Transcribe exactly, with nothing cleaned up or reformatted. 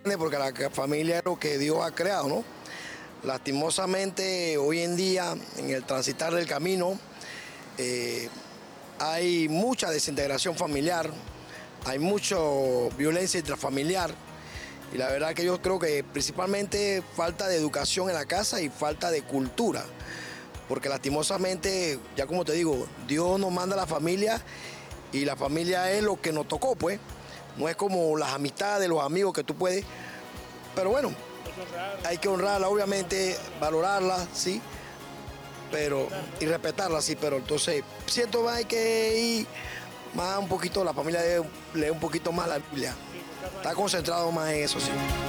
porque la familia es lo que Dios ha creado, ¿no? Lastimosamente, hoy en día, en el transitar del camino, eh, hay mucha desintegración familiar, hay mucha violencia intrafamiliar, y la verdad que yo creo que principalmente falta de educación en la casa y falta de cultura, porque lastimosamente, ya como te digo, Dios nos manda a la familia y la familia es lo que nos tocó, pues. No es como las amistades, los amigos que tú puedes, pero bueno, hay que honrarla, obviamente, valorarla, sí, pero, y respetarla, sí, pero entonces siento más hay que ir más un poquito, la familia debe leer un poquito más la Biblia, está concentrado más en eso, sí.